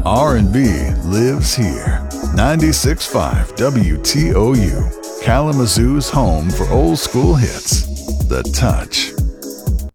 R&B lives here. 96.5 WTOU, Kalamazoo's home for old school hits. The Touch.